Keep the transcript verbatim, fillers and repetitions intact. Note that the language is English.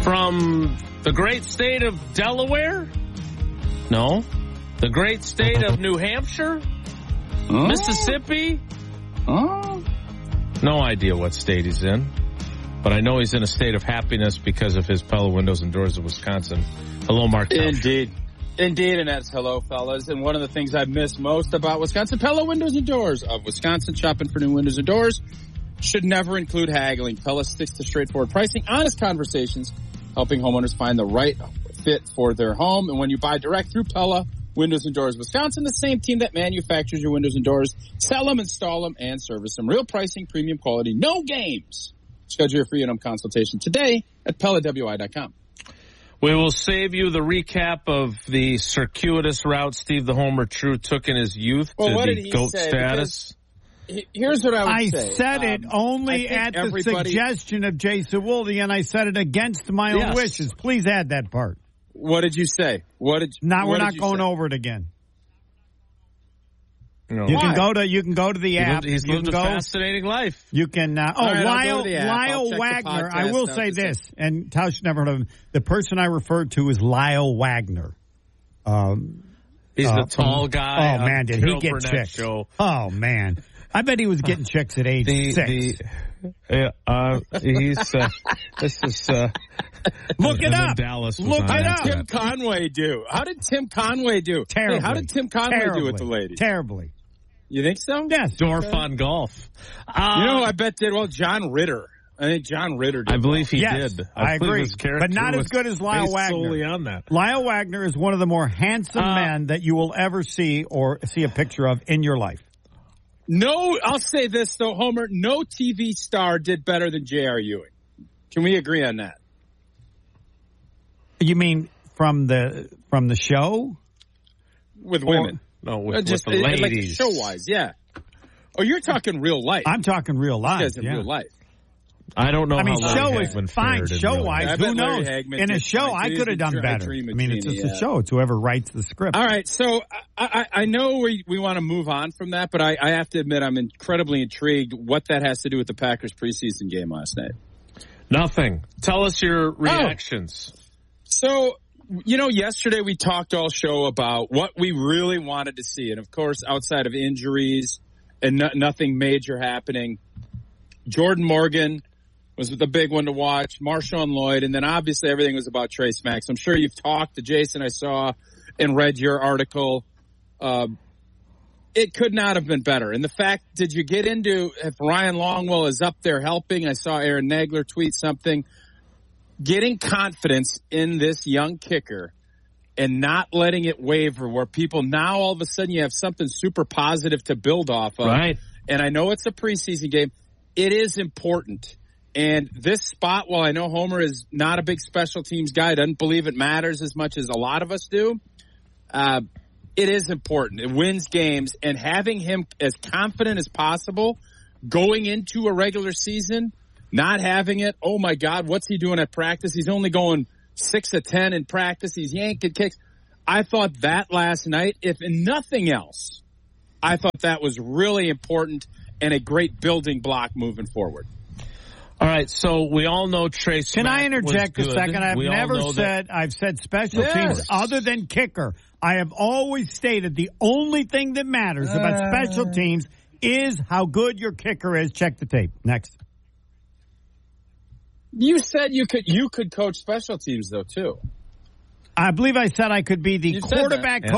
From the great state of Delaware? No. The great state of New Hampshire? Huh? Mississippi? Huh? No idea what state he's in. But I know he's in a state of happiness because of his Pella Windows and Doors of Wisconsin. Hello, Mark. Indeed. Indeed, and that's hello, fellas. And one of the things I miss most about Wisconsin, Pella Windows and Doors of Wisconsin, shopping for new windows and doors should never include haggling. Pella sticks to straightforward pricing, honest conversations, helping homeowners find the right fit for their home. And when you buy direct through Pella Windows and Doors Wisconsin, the same team that manufactures your windows and doors, sell them, install them, and service them. Real pricing, premium quality, no games. Schedule your free in-home consultation today at Pella W I dot com. We will save you the recap of the circuitous route Steve the Homer True took in his youth well, to what the did he GOAT say? status. Because here's what I would I say. said um, it only at the everybody... suggestion of Jason Wolde, and I said it against my own Yes. wishes. Please add that part. What did you say? What did? Now what we're did not you going say? over it again. No. You Why? can go to you can go to the He app. lived, he's you lived a can go. fascinating life. You can. Uh, oh, All right, I'll Lyle, go to the app. I'll Lyle check the Wagner. I podcast will out say to this, see. and Tausch never heard of him. The person I referred to is Lyle Wagner. Um, He's uh, the tall from- guy. Oh on man, did Carol he get Burnett chicks? Show. Oh man, I bet he was getting chicks at age The, six. the, yeah, uh, he's, uh, this is, uh, Look it and then up. Dallas was Look on it after up. Tim that. Conway do? How did Tim Conway do? Terribly. Hey, how did Tim Conway Terribly. do with the ladies? Terribly. You think so? Yes. Dorf on golf. Uh, You know, I bet did well. John Ritter. I think John Ritter did. I believe he Yes, did. I believe agree. his character But not as was good as Lyle based Wagner. solely on that. Lyle Wagner is one of the more handsome Uh, men that you will ever see or see a picture of in your life. No, I'll say this though, Homer. No T V star did better than J R. Ewing. Can we agree on that? You mean from the from the show? With Or- women, No, Uh, with, just with the uh, like ladies. show wise, yeah. Oh, you're talking real life. I'm talking real life. Guys in Yeah. real life. I don't know I mean, how show Larry is Hagman fine. fared in Show real life. wise, I who bet Larry knows? Hagman In a did show, fine, I too. could have done I better. dream I of mean, it's Jeannie, just yeah. a show. It's whoever writes the script. All right, so I, I, I know we, we want to move on from that, but I, I have to admit I'm incredibly intrigued what that has to do with the Packers preseason game last night. Nothing. Tell us your reactions. So, you know, yesterday we talked all show about what we really wanted to see. And, of course, outside of injuries and no, nothing major happening, Jordan Morgan was the big one to watch, Marshawn Lloyd, and then obviously everything was about Trace Max. I'm sure you've talked to Jason. I saw and read your article. Uh, it could not have been better. And the fact, did you get into if Ryan Longwell is up there helping? I saw Aaron Nagler tweet something. Getting confidence in this young kicker and not letting it waver where people now all of a sudden you have something super positive to build off of. Right. And I know it's a preseason game. It is important. And this spot, while I know Homer is not a big special teams guy, doesn't believe it matters as much as a lot of us do, uh, it is important. It wins games. And having him as confident as possible going into a regular season, not having it, oh, my God, what's he doing at practice? He's only going six of ten in practice. He's yanking kicks. I thought that last night, if nothing else, I thought that was really important and a great building block moving forward. All right, so we all know Trace Can Mack I interject a was good. second? I've We all never know said, that- I've said special Yes. teams other than kicker. I have always stated the only thing that matters about Uh. special teams is how good your kicker is. Check the tape. Next. You said you could you could coach special teams, though, too. I believe I said I could be the You said that. quarterback Yeah.